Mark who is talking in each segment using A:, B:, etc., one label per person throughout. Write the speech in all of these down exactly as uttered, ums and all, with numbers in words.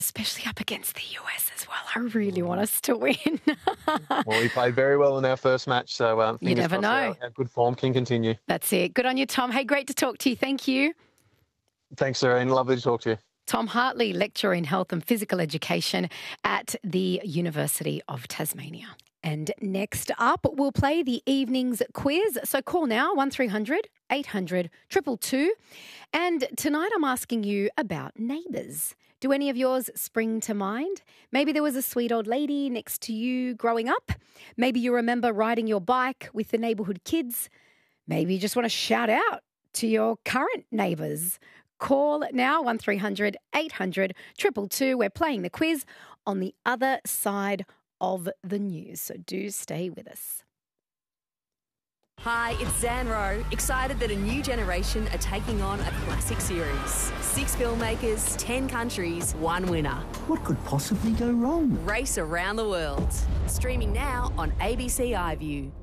A: Especially up against the U S as well. I really want us to win.
B: Well, we played very well in our first match, so um,
A: You never know.
B: Our, our good form can continue.
A: That's it. Good on you, Tom. Hey, great to talk to you. Thank you.
B: Thanks, Sarah, lovely to talk to you.
A: Tom Hartley, lecturer in health and physical education at the University of Tasmania. And next up, we'll play the evening's quiz. So call now, one three hundred eight hundred two two two. And tonight I'm asking you about neighbours. Do any of yours spring to mind? Maybe there was a sweet old lady next to you growing up. Maybe you remember riding your bike with the neighbourhood kids. Maybe you just want to shout out to your current neighbours. Call now, one three hundred eight hundred two two two. We're playing the quiz on the other side of the news, so do stay with us.
C: Hi, it's Zan Rowe, excited that a new generation are taking on a classic series. Six filmmakers, ten countries, one winner.
D: What could possibly go wrong?
C: Race around the world. Streaming now on A B C iView.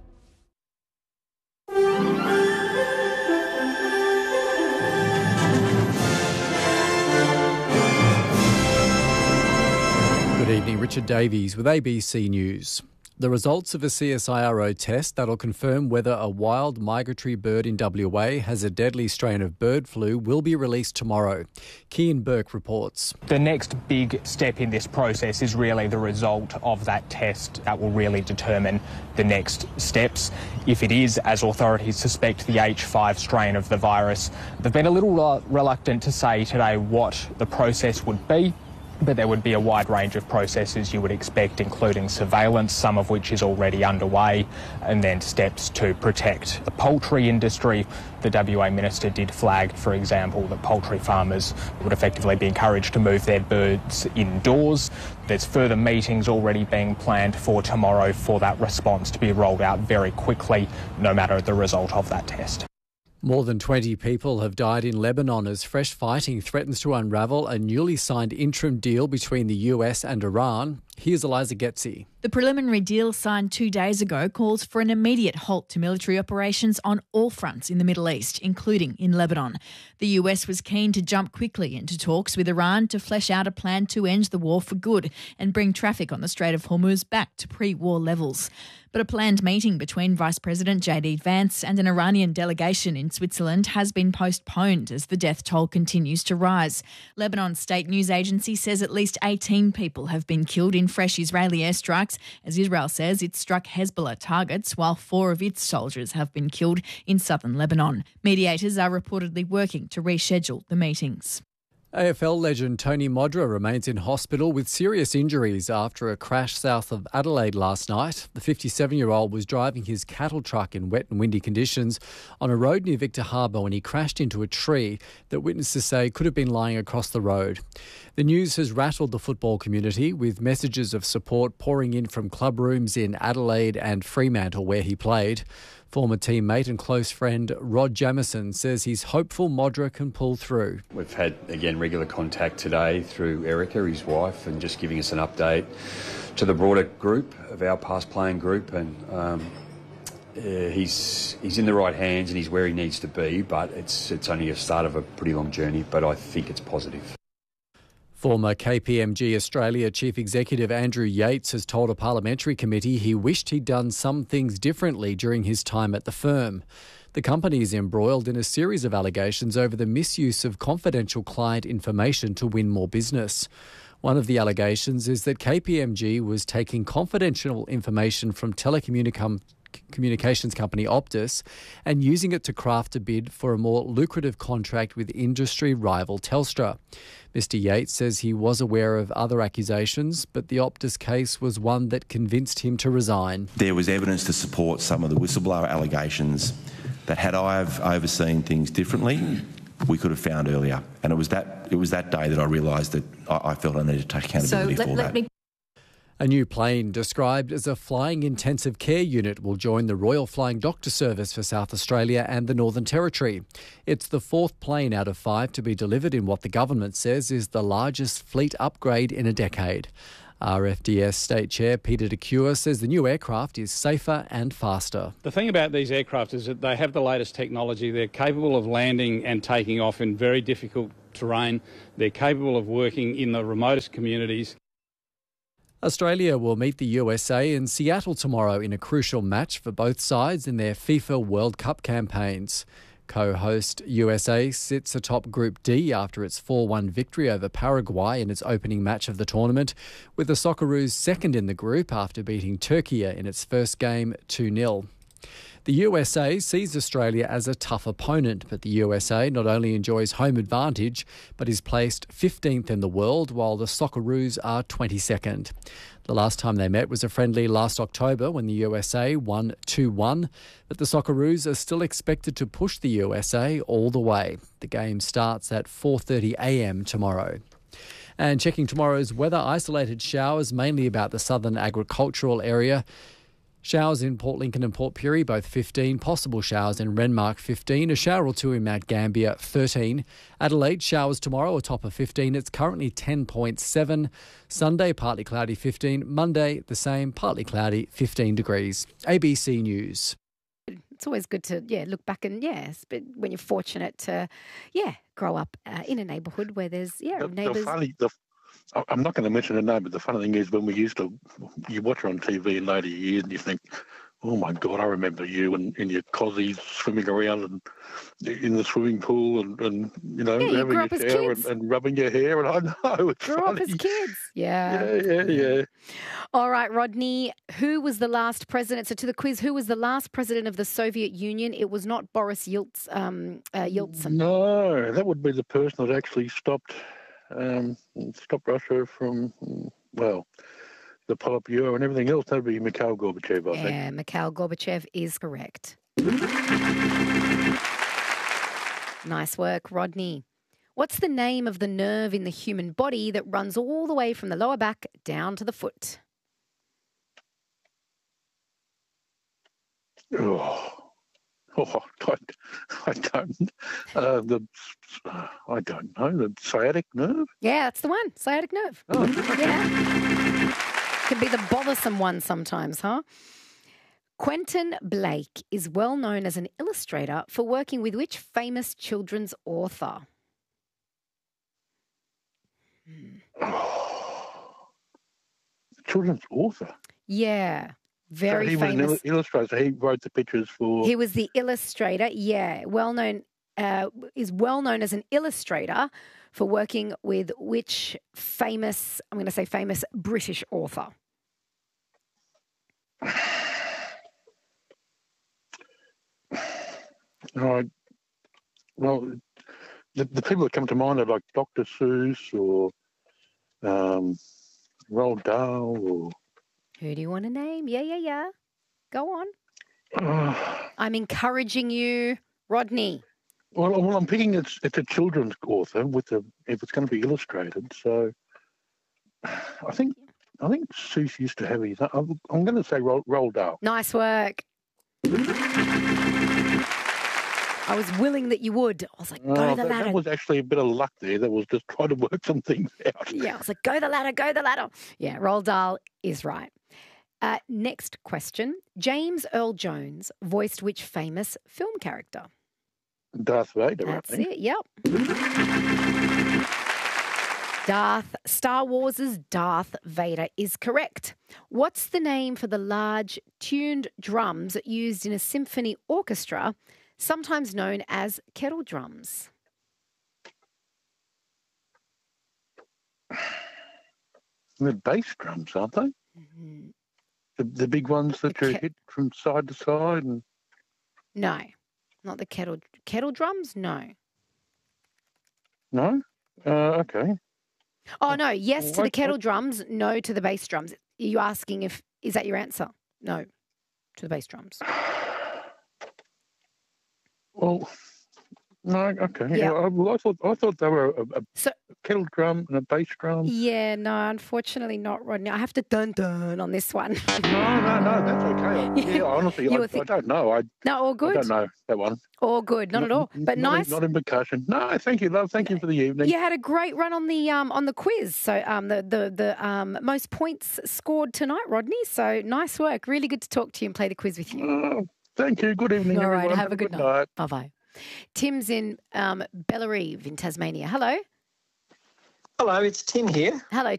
E: Good evening, Richard Davies with A B C News. The results of a C S I R O test that'll confirm whether a wild migratory bird in W A has a deadly strain of bird flu will be released tomorrow. Kean Burke reports.
F: The next big step in this process is really the result of that test. That will really determine the next steps. If it is, as authorities suspect, the H five strain of the virus, they've been a little reluctant to say today what the process would be. But there would be a wide range of processes you would expect, including surveillance, some of which is already underway, and then steps to protect the poultry industry. The W A Minister did flag, for example, that poultry farmers would effectively be encouraged to move their birds indoors. There's further meetings already being planned for tomorrow for that response to be rolled out very quickly, no matter the result of that test.
E: More than twenty people have died in Lebanon as fresh fighting threatens to unravel a newly signed interim deal between the U S and Iran. Here's Eliza Getzi.
G: The preliminary deal signed two days ago calls for an immediate halt to military operations on all fronts in the Middle East, including in Lebanon. The U S was keen to jump quickly into talks with Iran to flesh out a plan to end the war for good and bring traffic on the Strait of Hormuz back to pre-war levels. But a planned meeting between Vice President J D Vance and an Iranian delegation in Switzerland has been postponed as the death toll continues to rise. Lebanon's state news agency says at least eighteen people have been killed in fresh Israeli airstrikes, as Israel says it struck Hezbollah targets while four of its soldiers have been killed in southern Lebanon. Mediators are reportedly working to reschedule the meetings.
E: A F L legend Tony Modra remains in hospital with serious injuries after a crash south of Adelaide last night. The fifty-seven-year-old was driving his cattle truck in wet and windy conditions on a road near Victor Harbour when he crashed into a tree that witnesses say could have been lying across the road. The news has rattled the football community, with messages of support pouring in from club rooms in Adelaide and Fremantle where he played. Former teammate and close friend Rod Jamieson says he's hopeful Modra can pull through.
H: We've had, again, regular contact today through Erica, his wife, and just giving us an update to the broader group of our past playing group. And um, uh, he's he's in the right hands and he's where he needs to be, but it's it's only a start of a pretty long journey, but I think it's positive.
E: Former K P M G Australia Chief Executive Andrew Yates has told a parliamentary committee he wished he'd done some things differently during his time at the firm. The company is embroiled in a series of allegations over the misuse of confidential client information to win more business. One of the allegations is that K P M G was taking confidential information from telecommunications communications company Optus and using it to craft a bid for a more lucrative contract with industry rival Telstra. Mister Yates says he was aware of other accusations, but the Optus case was one that convinced him to resign.
I: There was evidence to support some of the whistleblower allegations that had I have overseen things differently, we could have found earlier. And it was that it was that day that I realised that I, I felt I needed to take accountability
G: so let,
I: for
G: let
I: that.
G: Me-
E: A new plane described as a flying intensive care unit will join the Royal Flying Doctor Service for South Australia and the Northern Territory. It's the fourth plane out of five to be delivered in what the government says is the largest fleet upgrade in a decade. R F D S State Chair Peter de Cure says the new aircraft is safer and faster.
J: The thing about these aircraft is that they have the latest technology. They're capable of landing and taking off in very difficult terrain. They're capable of working in the remotest communities.
E: Australia will meet the U S A in Seattle tomorrow in a crucial match for both sides in their FIFA World Cup campaigns. Co-host U S A sits atop Group D after its four one victory over Paraguay in its opening match of the tournament, with the Socceroos second in the group after beating Turkey in its first game two nil. The U S A sees Australia as a tough opponent, but the U S A not only enjoys home advantage, but is placed fifteenth in the world, while the Socceroos are twenty-second. The last time they met was a friendly last October when the U S A won two one, but the Socceroos are still expected to push the U S A all the way. The game starts at four thirty a m tomorrow. And checking tomorrow's weather, isolated showers mainly about the southern agricultural area. Showers in Port Lincoln and Port Pirie, both fifteen. Possible showers in Renmark, fifteen. A shower or two in Mount Gambier, thirteen. Adelaide, showers tomorrow, a top of fifteen. It's currently ten point seven. Sunday, partly cloudy, fifteen. Monday, the same, partly cloudy, fifteen degrees. A B C News.
A: It's always good to, yeah, look back and, yeah, but when you're fortunate to, yeah, grow up uh, in a neighbourhood where there's, yeah,
K: the,
A: neighbours.
K: The funny, the, I'm not going to mention her name, but the funny thing is when we used to, you watch her on T V in later years and you think, oh my God, I remember you and, and your cozies swimming around and in the swimming pool and, and you know,
A: yeah, you
K: having a shower and, and rubbing your hair. And I know it's
A: Grew
K: funny.
A: up as kids. Yeah.
K: Yeah, yeah, yeah.
A: All right, Rodney, who was the last president? So to the quiz, who was the last president of the Soviet Union? It was not Boris Yeltsin. Um, uh, Yeltsin.
K: No, that would be the person that actually stopped um, stopped Russia from, well, the Politburo and everything else. That would be Mikhail Gorbachev, I think.
A: Yeah, Mikhail Gorbachev is correct. Nice work, Rodney. What's the name of the nerve in the human body that runs all the way from the lower back down to the foot?
K: Oh, oh I, I don't. Uh, the I don't know the sciatic nerve.
A: Yeah, that's the one. Sciatic nerve.
K: Oh.
A: Yeah, can be the bothersome one sometimes, huh? Quentin Blake is well known as an illustrator for working with which famous children's author?
K: Oh, children's author.
A: Yeah, very
K: so he
A: famous.
K: was an il- illustrator. He wrote the pictures for.
A: He was the illustrator. Yeah, well known. Uh, is well known as an illustrator for working with which famous? I'm going to say famous British author.
K: Right. Well, the, the people that come to mind are like Doctor Seuss or um, Roald Dahl or.
A: Who do you want to name? Yeah, yeah, yeah. Go on.
K: Uh,
A: I'm encouraging you, Rodney.
K: Well, well, I'm picking it's it's a children's author with a if it's going to be illustrated. So I think I think Seuss used to have his. I'm, I'm going to say Roald, Roald Dahl.
A: Nice work. I was willing that you would. I was like, go
K: Oh,
A: the
K: that,
A: ladder.
K: that was actually a bit of luck there. That was just trying to work some things out.
A: Yeah, I was like, go the ladder, go the ladder. Yeah, Roald Dahl is right. Uh, next question. James Earl Jones voiced which famous film character?
K: Darth Vader,
A: That's
K: I think.
A: it, yep. Darth, Star Wars' Darth Vader is correct. What's the name for the large tuned drums used in a symphony orchestra, sometimes known as kettle drums?
K: They're bass drums, aren't they?
A: Mm-hmm.
K: The, the big ones that
A: The
K: you
A: ke-
K: hit from side to side. And
A: No, not the kettle kettle drums. No.
K: no, uh, okay.
A: Oh no, yes to the
K: What-
A: kettle
K: what-
A: drums, no to the bass drums. Are you asking if is that your answer? No, to the bass drums.
K: Well, No, okay.
A: Yeah.
K: Yeah. I, well, I thought I thought they were a, a
A: So-
K: kettle drum and a bass drum.
A: Yeah, no, unfortunately not, Rodney. I have to dun dun on this one.
K: No, no, no, that's okay. Yeah, honestly,
A: You
K: I,
A: were thi-
K: I don't know. I,
A: No, all
K: I
A: good.
K: don't know that one.
A: All good, not at all. But
K: not
A: nice.
K: In, not in percussion. No, thank you, love. Thank you for the evening.
A: You had a great run on the um on the quiz. So um the the the um most points scored tonight, Rodney. So nice work. Really good to talk to you and play the quiz with you.
K: Oh, thank you. Good evening,
A: All right,
K: everyone.
A: have a good night. Bye bye. Tim's in um Bellerive in Tasmania. Hello.
L: Hello, it's Tim here.
A: Hello,